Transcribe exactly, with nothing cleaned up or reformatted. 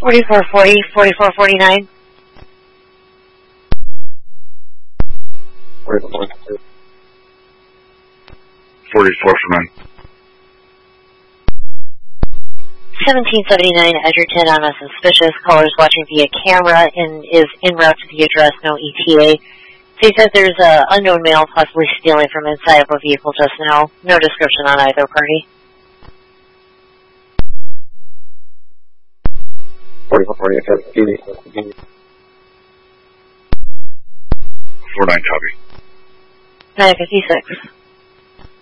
forty-four forty, forty-four forty-nine. forty-four for nine. seventeen seventy-nine Edgerton on a suspicious. Callers watching via camera and is en route to the address, no E T A. They said there's an unknown male possibly stealing from inside of a vehicle just now. No description on either party. forty-four forty, four nine copy. nine fifty-six.